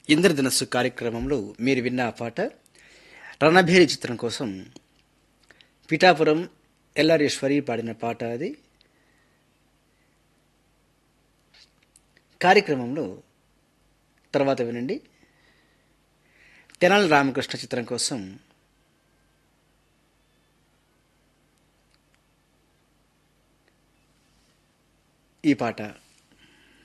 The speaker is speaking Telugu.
ఇంద్రధనస్సు కార్యక్రమంలో మీరు విన్న ఆ పాట రణభేరి చిత్రం కోసం పిఠాపురం ఎల్లారేశ్వరి పాడిన పాట అది. కార్యక్రమంలో తర్వాత వినండి, తెనాలి రామకృష్ణ చిత్రం కోసం ఈ పాట.